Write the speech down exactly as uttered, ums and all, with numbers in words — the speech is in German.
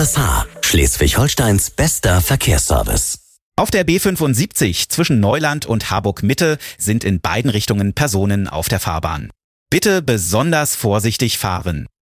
R S H, Schleswig-Holsteins bester Verkehrsservice. Auf der B fünfundsiebzig zwischen Neuland und Harburg-Mitte sind in beiden Richtungen Personen auf der Fahrbahn. Bitte besonders vorsichtig fahren.